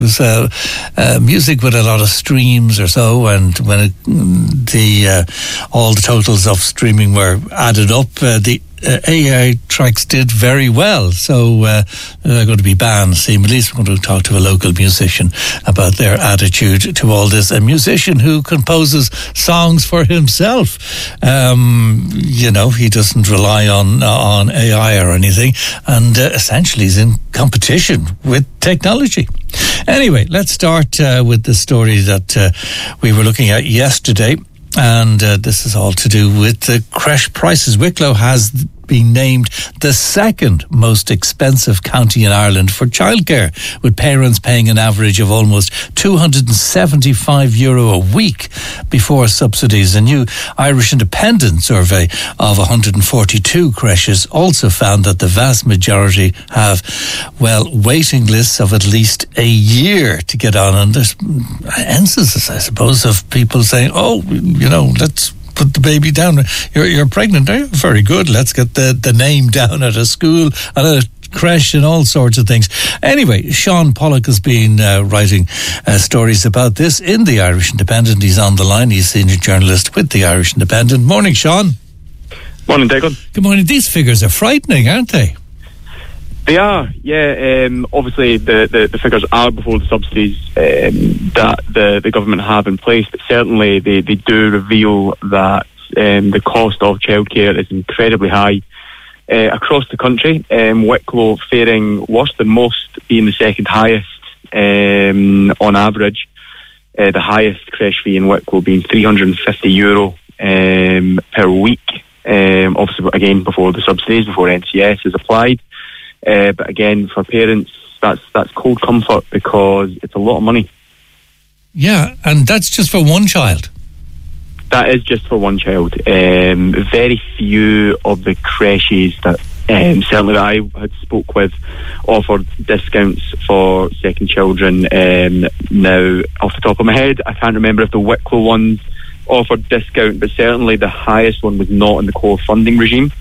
was music with a lot of streams or so, and when all the totals of streaming were added up, the AI tracks did very well, so they're going to be banned. At least we're going to talk to a local musician about their attitude to all this. A musician who composes songs for himself. He doesn't rely on AI or anything, and essentially he's in competition with technology. Anyway, let's start with the story that we were looking at yesterday. And this is all to do with the creche prices. Wicklow has been named the second most expensive county in Ireland for childcare, with parents paying an average of almost €275 a week before subsidies. A new Irish Independent survey of 142 creches also found that the vast majority have, waiting lists of at least a year to get on. And there's instances, I suppose, of people saying, let's put the baby down. You're pregnant, are you? Very good. Let's get the name down at a school, at a creche, and all sorts of things. Anyway, Sean Pollock has been writing stories about this in the Irish Independent. He's on the line. He's senior journalist with the Irish Independent. Morning, Sean. Morning, Declan. Good morning. These figures are frightening, aren't they? They are, yeah. Obviously, the figures are before the subsidies that the government have in place, but certainly they do reveal that the cost of childcare is incredibly high across the country. Wicklow faring worse than most, being the second highest on average. The highest creche fee in Wicklow being €350 per week. Obviously, again, before the subsidies, before NCS is applied. But again, for parents, that's cold comfort because it's a lot of money. Yeah, and that's just for one child. That is just for one child. Very few of the creches that certainly that I had spoke with offered discounts for second children. Now, off the top of my head, I can't remember if the Wicklow ones offered discount, but certainly the highest one was not in the core funding regime.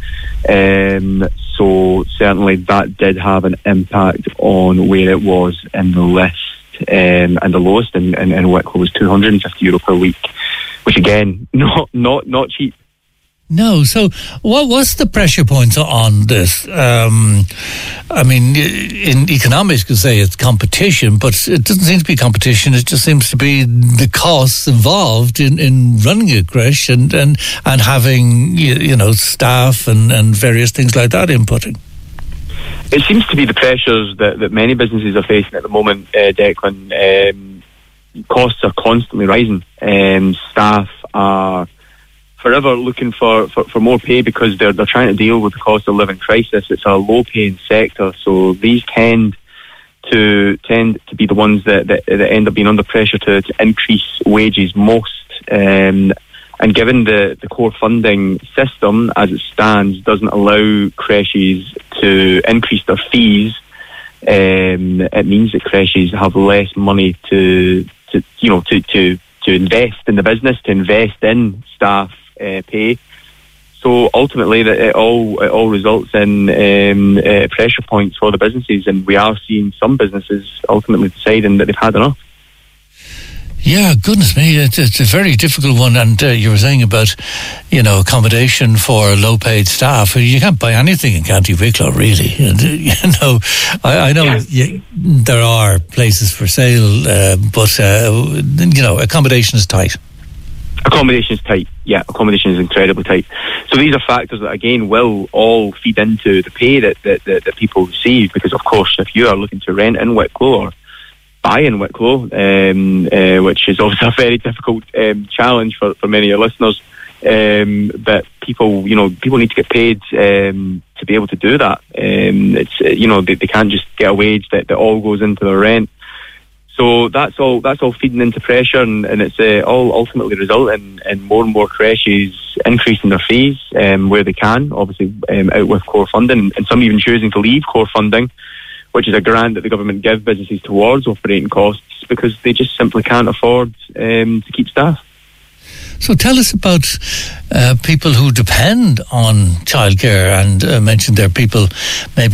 So certainly that did have an impact on where it was in the list, and the lowest in Wicklow was €250 per week, which again, not cheap. No, so what was the pressure points on this? In economics, you could say it's competition, but it doesn't seem to be competition. It just seems to be the costs involved in running a creche and having, staff and various things like that inputting. It seems to be the pressures that many businesses are facing at the moment, Declan. Costs are constantly rising. Staff are forever looking for more pay because they're trying to deal with the cost of living crisis. It's a low paying sector, so these tend to be the ones that end up being under pressure to increase wages most. And given the core funding system as it stands doesn't allow creches to increase their fees, it means that creches have less money to invest in the business, to invest in staff pay. So ultimately, that it all results in pressure points for the businesses, and we are seeing some businesses ultimately deciding that they've had enough. Yeah, goodness me, it's a very difficult one. And you were saying about, accommodation for low-paid staff. You can't buy anything in County Wicklow, really. I know there are places for sale, but accommodation is tight. Accommodation is tight. Yeah, accommodation is incredibly tight. So these are factors that, again, will all feed into the pay that people receive. Because, of course, if you are looking to rent in Wicklow or buy in Wicklow, which is obviously a very difficult challenge for many of your listeners, but people need to get paid to be able to do that. It's they can't just get a wage that all goes into their rent. So that's all feeding into pressure, and it's all ultimately resulting in more and more creches increasing their fees where they can, obviously out with core funding, and some even choosing to leave core funding, which is a grant that the government give businesses towards operating costs because they just simply can't afford to keep staff. So tell us about people who depend on childcare, and mentioned there people maybe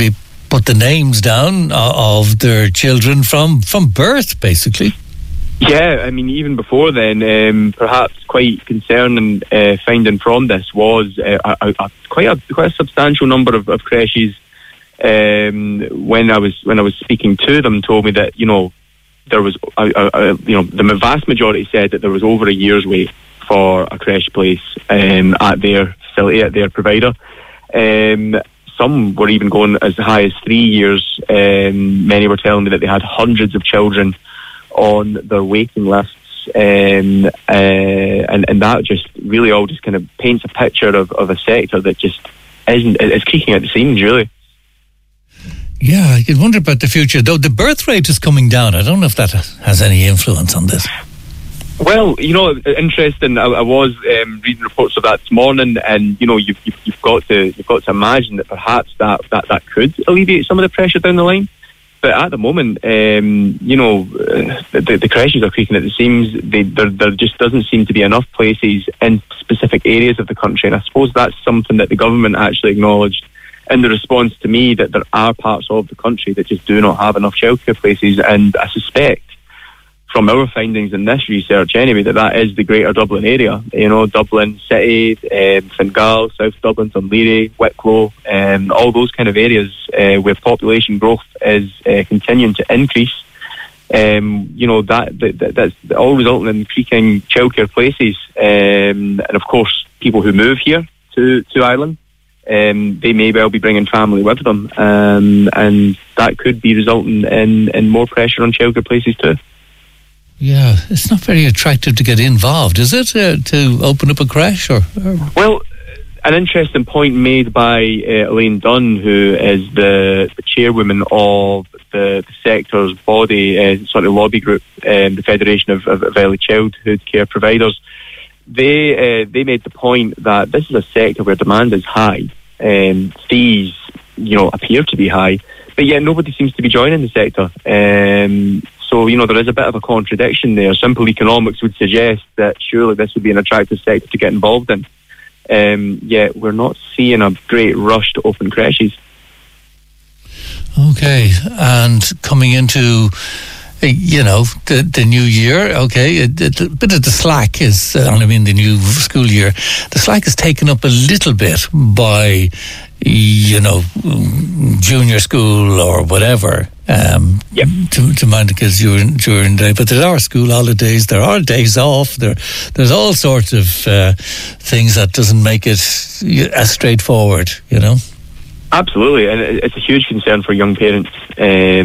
put the names down of their children from birth, basically. Yeah, I mean, even before then, perhaps quite concerning finding from this was quite a substantial number of creches. When I was speaking to them, told me that there was the vast majority said that there was over a year's wait for a creche place at their facility, at their provider. Some were even going as high as 3 years. Many were telling me that they had hundreds of children on their waiting lists, and that just really all just kind of paints a picture of a sector that just is creaking at the seams, really. Yeah, I could wonder about the future, though. The birth rate is coming down. I don't know if that has any influence on this. Well, interesting. I was reading reports of that this morning, and you've got to imagine that perhaps that could alleviate some of the pressure down the line. But at the moment, the creches are creaking at the seams. There just doesn't seem to be enough places in specific areas of the country, and I suppose that's something that the government actually acknowledged in the response to me, that there are parts of the country that just do not have enough childcare places. And I suspect, from our findings in this research anyway, that is the Greater Dublin area. Dublin City, Fingal, South Dublin, Dunleary, Wicklow, all those kind of areas where population growth is continuing to increase. That's all resulting in creaking childcare places, and of course, people who move here to Ireland, they may well be bringing family with them, and that could be resulting in more pressure on childcare places too. Yeah, it's not very attractive to get involved, is it, to open up a creche? Or? Well, an interesting point made by Elaine Dunn, who is the chairwoman of the sector's body, sort of lobby group, the Federation of Early Childhood Care Providers. They made the point that this is a sector where demand is high, fees appear to be high, but yet nobody seems to be joining the sector. So there is a bit of a contradiction there. Simple economics would suggest that surely this would be an attractive sector to get involved in. Yet we're not seeing a great rush to open creches. Okay, and coming into the new year, okay, a bit of the slack is, the new school year, the slack is taken up a little bit by, junior school or whatever, to mind the kids during the day. But there are school holidays, there are days off, there's all sorts of things that doesn't make it as straightforward, Absolutely, and it's a huge concern for young parents, that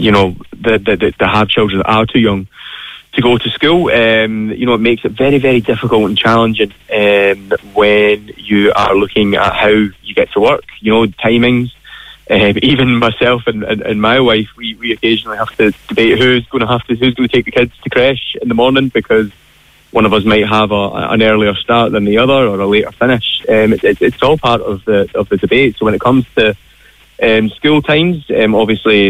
have children that are too young to go to school. It makes it very, very difficult and challenging when you are looking at how you get to work. Timings. Even myself and my wife, we occasionally have to debate who's going to take the kids to creche in the morning, because one of us might have an earlier start than the other, or a later finish. It's all part of the debate. So when it comes to school times, obviously,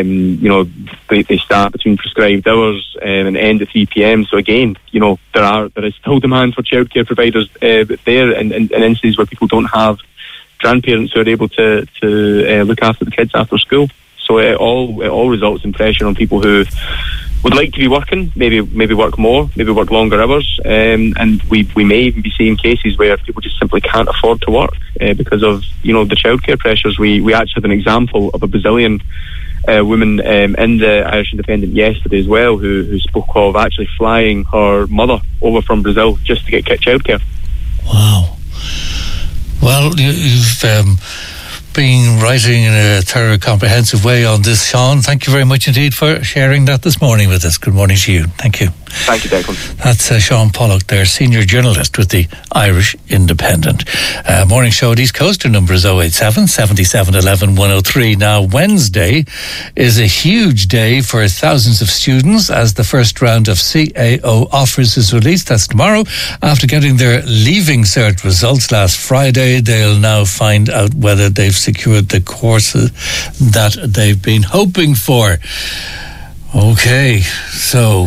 they start between prescribed hours and end at 3 p.m. So again, there is still demand for childcare providers there, in instances where people don't have grandparents who are able to look after the kids after school. So it all results in pressure on people who would like to be working, maybe work more, maybe work longer hours, and we may even be seeing cases where people just simply can't afford to work because of the childcare pressures. We actually had an example of a Brazilian woman in the Irish Independent yesterday as well, who spoke of actually flying her mother over from Brazil just to get childcare. Wow. Well, you've been writing in a thorough, comprehensive way on this, Sean. Thank you very much indeed for sharing that this morning with us. Good morning to you. Thank you. Thank you, Declan. That's Sean Pollock there, senior journalist with the Irish Independent. Morning show at East Coast. Our number is 087 77 11 103. Now, Wednesday is a huge day for thousands of students as the first round of CAO offers is released. That's tomorrow. After getting their Leaving Cert results last Friday, they'll now find out whether they've secured the courses that they've been hoping for. Okay, so,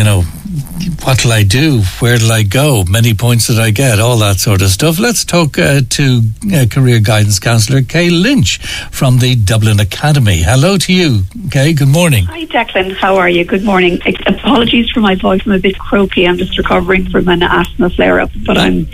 what will I do? Where will I go? Many points did I get? All that sort of stuff. Let's talk to Career Guidance Counsellor Kay Lynch from the Dublin Academy. Hello to you, Kay. Good morning. Hi, Declan. How are you? Good morning. Apologies for my voice. I'm a bit croaky. I'm just recovering from an asthma flare-up, but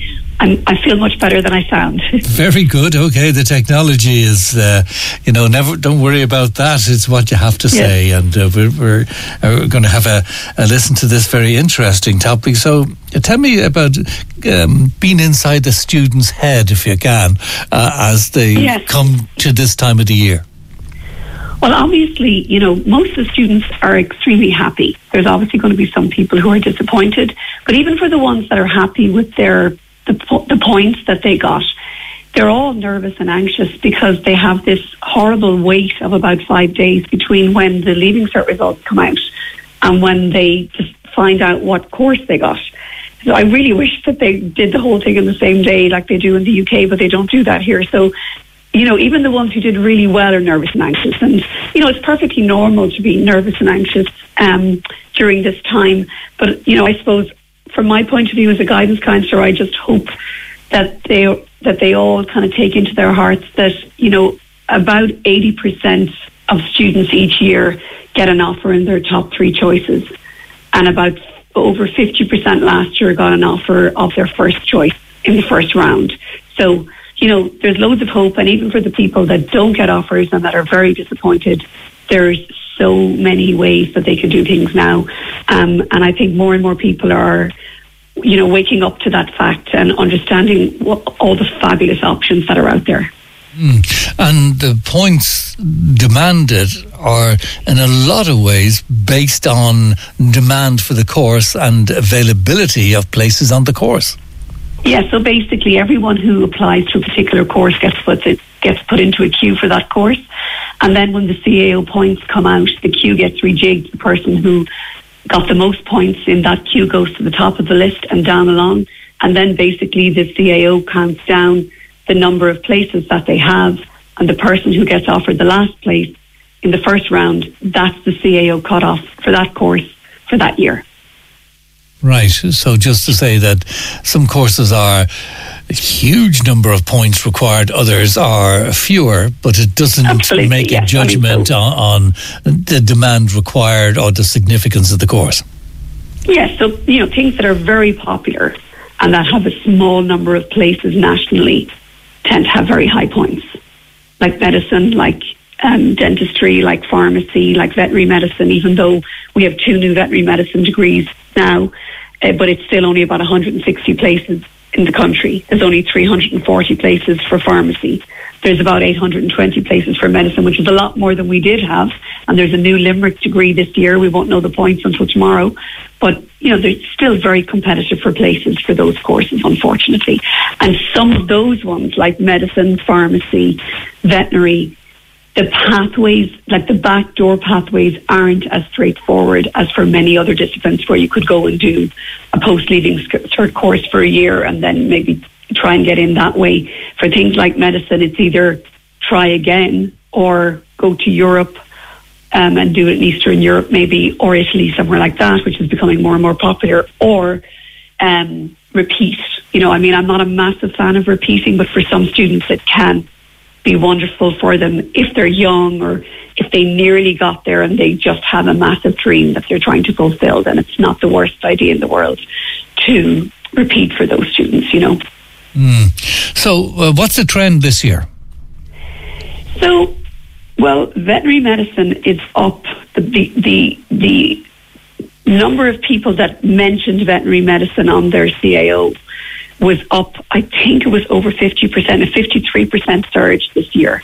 I feel much better than I sound. Very good. Okay, the technology is, never. Don't worry about that. It's what you have to say, and we're going to have a listen to this very interesting topic. So, tell me about being inside the student's head, if you can, as they come to this time of the year. Well, obviously, most of the students are extremely happy. There's obviously going to be some people who are disappointed, but even for the ones that are happy with the points that they got, they're all nervous and anxious because they have this horrible wait of about 5 days between when the Leaving Cert results come out and when they just find out what course they got. So I really wish that they did the whole thing in the same day like they do in the UK, but they don't do that here. So, even the ones who did really well are nervous and anxious. And, it's perfectly normal to be nervous and anxious during this time. But, I suppose from my point of view as a guidance counsellor, I just hope that they all kind of take into their hearts that, about 80% of students each year get an offer in their top 3 choices. And about over 50% last year got an offer of their first choice in the first round. So, there's loads of hope. And even for the people that don't get offers and that are very disappointed, there's so many ways that they can do things now. And I think more and more people are, waking up to that fact and understanding all the fabulous options that are out there. And the points demanded are in a lot of ways based on demand for the course and availability of places on the course. Yeah, so basically everyone who applies to a particular course gets put into a queue for that course. And then when the CAO points come out, the queue gets rejigged. The person who got the most points in that queue goes to the top of the list and down along. And then basically the CAO counts down the number of places that they have. And the person who gets offered the last place in the first round, that's the CAO cutoff for that course for that year. Right. So just to say that some courses are a huge number of points required, others are fewer, but it doesn't make a judgment on the demand required or the significance of the course. Yes, so, things that are very popular and that have a small number of places nationally tend to have very high points, like medicine, like dentistry, like pharmacy, like veterinary medicine, even though we have 2 new veterinary medicine degrees now, but it's still only about 160 places in the country. There's only 340 places for pharmacy. There's about 820 places for medicine, which is a lot more than we did have. And there's a new Limerick degree this year. We won't know the points until tomorrow. But, they're still very competitive for places for those courses, unfortunately. And some of those ones, like medicine, pharmacy, veterinary, the pathways, like the backdoor pathways, aren't as straightforward as for many other disciplines where you could go and do a post-leaving cert course for a year and then maybe try and get in that way. For things like medicine, it's either try again or go to Europe and do it in Eastern Europe maybe, or Italy, somewhere like that, which is becoming more and more popular, or repeat. I'm not a massive fan of repeating, but for some students it can be wonderful for them if they're young or if they nearly got there and they just have a massive dream that they're trying to fulfill. Then it's not the worst idea in the world to repeat for those students, So what's the trend this year? So, well, veterinary medicine is up. The number of people that mentioned veterinary medicine on their CAO was up, I think it was over 50%, a 53% surge this year.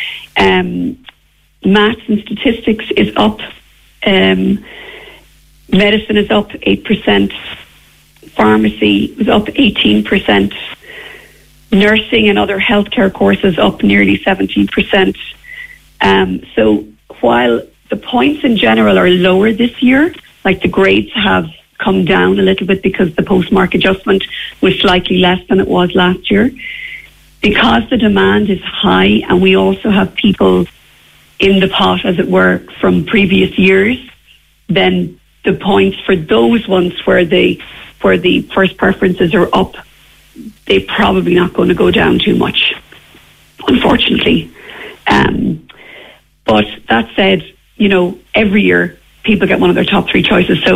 Maths and statistics is up. Medicine is up 8%. Pharmacy was up 18%. Nursing and other healthcare courses up nearly 17%. So while the points in general are lower this year, like the grades have come down a little bit because the postmark adjustment was slightly less than it was last year. Because the demand is high and we also have people in the pot, as it were, from previous years, then the points for those ones where the first preferences are up, they're probably not going to go down too much, unfortunately. But that said, every year people get one of their top three choices. So